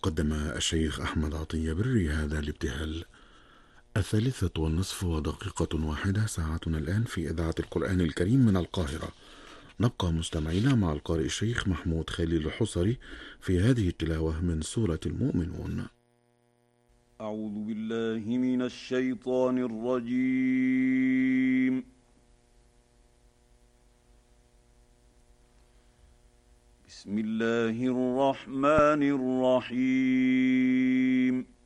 قدم الشيخ أحمد عطية بري هذا الابتهال. 3:30 ساعتنا الآن في إذاعة القرآن الكريم من القاهرة. نبقى مستمعين مع القارئ الشيخ محمود خليل الحصري في هذه التلاوة من سورة المؤمنون. أعوذ بالله من الشيطان الرجيم. بسم الله الرحمن الرحيم.